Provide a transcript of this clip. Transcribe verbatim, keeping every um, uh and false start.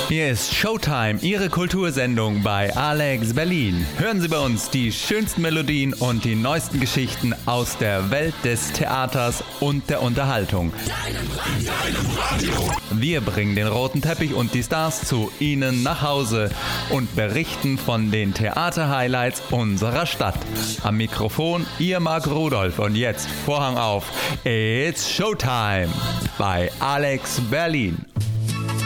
Hier ist Showtime, Ihre Kultursendung bei Alex Berlin. Hören Sie bei uns die schönsten Melodien und die neuesten Geschichten aus der Welt des Theaters und der Unterhaltung. Wir bringen den roten Teppich und die Stars zu Ihnen nach Hause und berichten von den Theater-Highlights unserer Stadt. Am Mikrofon Ihr Marc Rudolph und jetzt Vorhang auf. It's Showtime bei Alex Berlin.